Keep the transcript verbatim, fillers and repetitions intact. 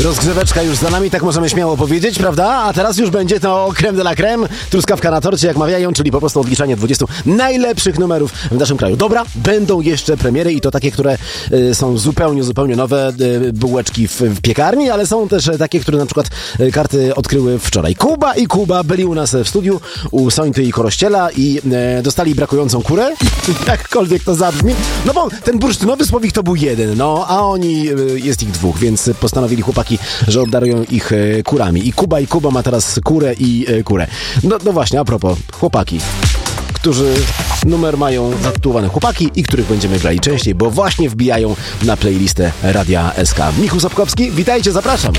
Rozgrzeweczka już za nami, tak możemy śmiało powiedzieć, prawda? A teraz już będzie to creme de la creme, truskawka na torcie, jak mawiają, czyli po prostu odliczanie dwudziestu najlepszych numerów w naszym kraju. Dobra, będą jeszcze premiery i to takie, które y, są zupełnie, zupełnie nowe, y, bułeczki w, w piekarni, ale są też takie, które na przykład y, karty odkryły wczoraj. Kuba i Kuba byli u nas w studiu, u Sońty i Korościela i y, dostali brakującą kurę, jakkolwiek to zabrzmi. No bo ten bursztynowy słowik to był jeden, no a oni, y, jest ich dwóch, więc postanowili chłopaki, że obdarują ich y, kurami. I Kuba i Kuba ma teraz kurę i y, kurę. No, no właśnie, a propos, chłopaki, którzy numer mają zatytułowany chłopaki i których będziemy grali częściej, bo właśnie wbijają na playlistę Radia S K. Michał Sapkowski, witajcie, zapraszam.